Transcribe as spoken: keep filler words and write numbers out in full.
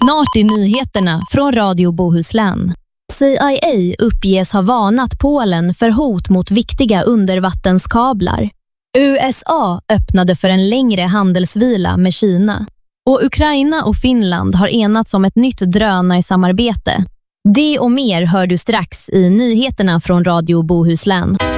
Snart i nyheterna från Radio Bohuslän. C I A uppges ha varnat Polen för hot mot viktiga undervattenskablar. U S A öppnade för en längre handelsvila med Kina. Och Ukraina och Finland har enats om ett nytt drönarsamarbete. Det och mer hör du strax i nyheterna från Radio Bohuslän.